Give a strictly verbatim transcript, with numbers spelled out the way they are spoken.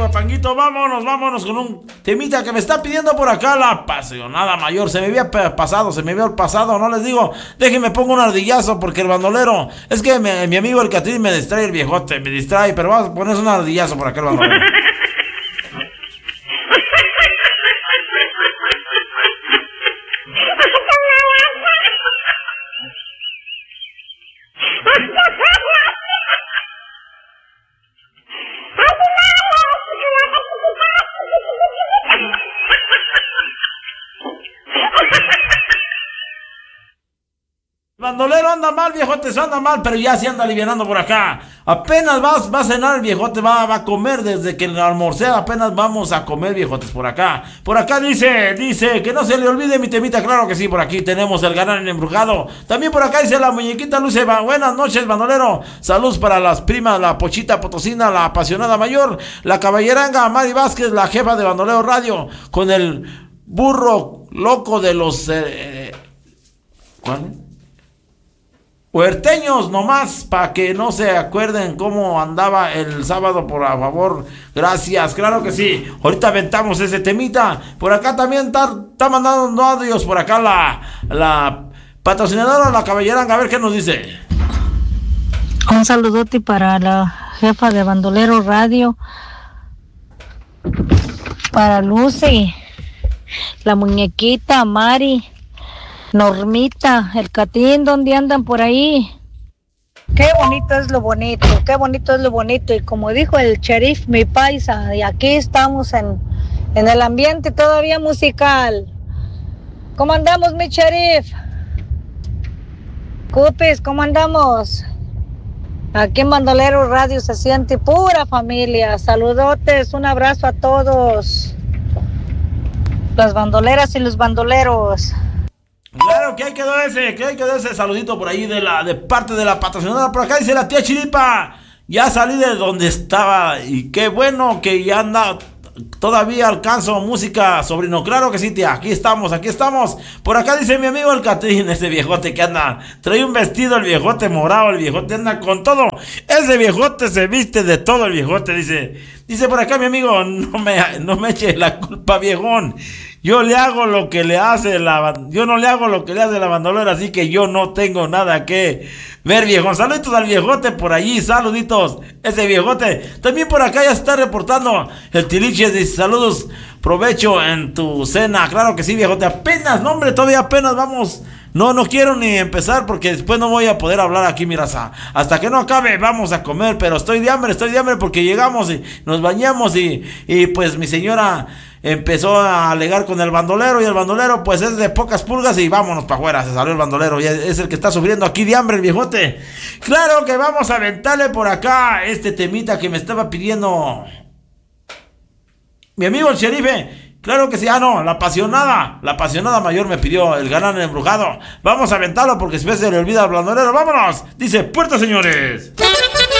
guapanguito, vámonos, vámonos con un temita que me está pidiendo por acá la apasionada mayor. Se me había pasado, se me había pasado, no les digo, déjenme pongo un ardillazo porque el bandolero, es que me, mi amigo el Catrín me distrae el viejote, me distrae, pero vamos a poner un ardillazo por acá el bandolero. Bandolero anda mal, viejote, se anda mal, pero ya se anda alivianando por acá. Apenas vas, va a cenar el viejote, va, va a comer desde que almorcé, apenas vamos a comer, viejotes, por acá. Por acá dice, dice, que no se le olvide mi temita, claro que sí, por aquí tenemos el Galán Embrujado. También por acá dice la muñequita Luce, buenas noches, bandolero. Saludos para las primas, la Pochita Potosina, la apasionada mayor, la caballeranga Mari Vázquez, la jefa de Bandolero Radio, con el burro loco de los... Eh, ¿Cuál? Huerteños nomás, para que no se acuerden cómo andaba el sábado, por favor. Gracias, claro que sí. Ahorita aventamos ese temita. Por acá también está, está mandando audios. Por acá la, la patrocinadora, la caballeranga, a ver qué nos dice. Un saludote para la jefa de Bandolero Radio, para Lucy, la muñequita Mari, Normita, el Catín, ¿dónde andan por ahí? Qué bonito es lo bonito, qué bonito es lo bonito. Y como dijo el sheriff, mi paisa, y aquí estamos en, en el ambiente todavía musical. ¿Cómo andamos, mi sheriff? Cupis, ¿cómo andamos? Aquí en Bandolero Radio se siente pura familia. Saludotes, un abrazo a todos. Las bandoleras y los bandoleros. Claro que ahí quedó ese, que ahí quedó ese saludito por ahí de la de parte de la patrocinadora. Por acá dice la tía Chiripa, ya salí de donde estaba y qué bueno que ya anda, todavía alcanzo música, sobrino. Claro que sí, tía, aquí estamos, aquí estamos. Por acá dice mi amigo el Catrín, ese viejote que anda, trae un vestido el viejote morado, el viejote anda con todo, ese viejote se viste de todo el viejote, dice, dice por acá mi amigo, no me, no me eche la culpa, viejón. Yo le hago lo que le hace la... Yo no le hago lo que le hace la bandolera, así que yo no tengo nada que ver, viejo. Saluditos al viejote por allí, saluditos. Ese viejote. También por acá ya está reportando el Tiliches. Dice, saludos, provecho en tu cena. Claro que sí, viejote. Apenas, no hombre, todavía apenas vamos... No, no quiero ni empezar porque después no voy a poder hablar aquí, mi raza. Hasta que no acabe vamos a comer, pero estoy de hambre, estoy de hambre porque llegamos y nos bañamos y, y pues mi señora empezó a alegar con el bandolero y el bandolero pues es de pocas pulgas y vámonos para afuera, se salió el bandolero y es el que está sufriendo aquí de hambre el viejote. Claro que vamos a aventarle por acá este temita que me estaba pidiendo mi amigo el sherife. Claro que sí, ah no, la apasionada, la apasionada mayor me pidió el Galán Embrujado. Vamos a aventarlo porque si se le olvida al bandolero, vámonos. Dice, puerta señores.